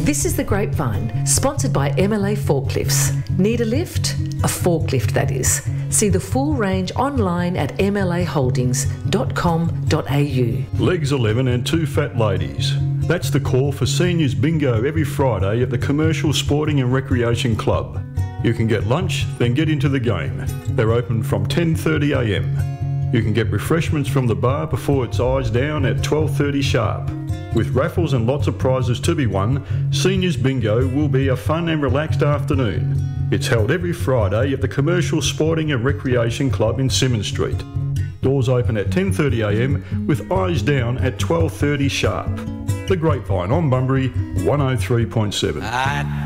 This is The Grapevine, sponsored by MLA Forklifts. Need a lift? A forklift, that is. See the full range online at mlaholdings.com.au. Legs 11 and 2 fat ladies. That's the call for Seniors Bingo every Friday at the Commercial Sporting and Recreation Club. You can get lunch, then get into the game. They're open from 10:30am. You can get refreshments from the bar before it's eyes down at 12:30 sharp. With raffles and lots of prizes to be won, Seniors Bingo will be a fun and relaxed afternoon. It's held every Friday at the Commercial Sporting and Recreation Club in Symonds Street. Doors open at 10:30am with eyes down at 12:30 sharp. The Grapevine on Bunbury 103.7.